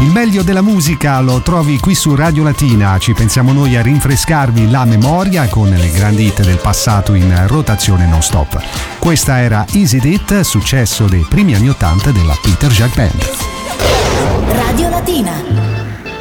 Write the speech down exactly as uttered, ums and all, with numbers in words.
Il meglio della musica lo trovi qui su Radio Latina, ci pensiamo noi a rinfrescarvi la memoria con le grandi hit del passato in rotazione non stop. Questa era Easy It, successo dei primi anni ottanta della Peter Jack Band. Radio Latina.